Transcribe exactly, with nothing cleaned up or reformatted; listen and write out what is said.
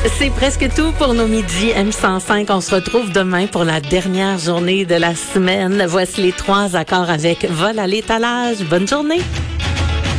C'est presque tout pour nos midis M cent cinq. On se retrouve demain pour la dernière journée de la semaine. Voici les trois accords avec Vol à l'étalage. Bonne journée.